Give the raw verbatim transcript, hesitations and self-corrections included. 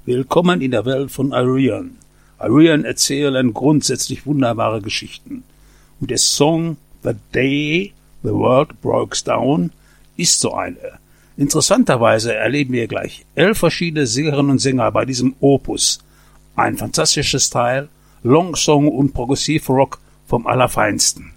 Willkommen in der Welt von Ayreon. Ayreon erzählen grundsätzlich wunderbare Geschichten. Und der Song The Day the World Broke Down ist so eine. Interessanterweise erleben wir gleich elf verschiedene Sängerinnen und Sänger bei diesem Opus. Ein fantastisches Teil, Long Song und Progressive Rock vom Allerfeinsten.